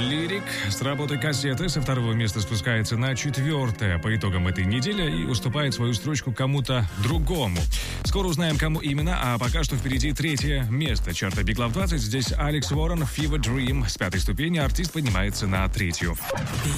Лирик с работой «Кассеты» со второго места спускается на 4-е по итогам этой недели и уступает свою строчку кому-то другому. Скоро узнаем, кому именно, а пока что впереди 3-е место чарта Big Love 20. Здесь Алекс Уоррен, Fever Dream. С 5-й ступени артист поднимается на 3-ю.